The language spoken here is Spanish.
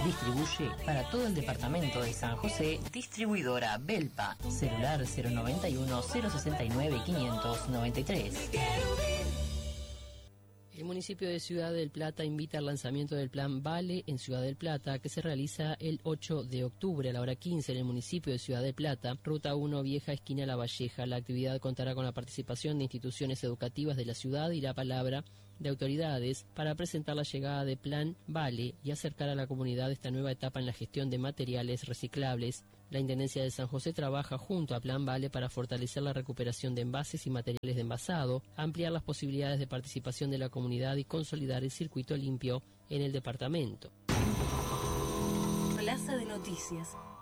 Distribuye para todo el departamento de San José distribuidora Belpa, celular 091 069 593. El municipio de Ciudad del Plata invita al lanzamiento del plan Vale en Ciudad del Plata, que se realiza el 8 de octubre a la hora 15 en el municipio de Ciudad del Plata, Ruta 1 Vieja, esquina La Valleja. La actividad contará con la participación de instituciones educativas de la ciudad y la palabra de autoridades para presentar la llegada de Plan Vale y acercar a la comunidad esta nueva etapa en la gestión de materiales reciclables. La Intendencia de San José trabaja junto a Plan Vale para fortalecer la recuperación de envases y materiales de envasado, ampliar las posibilidades de participación de la comunidad y consolidar el circuito limpio en el departamento. Plaza de Noticias.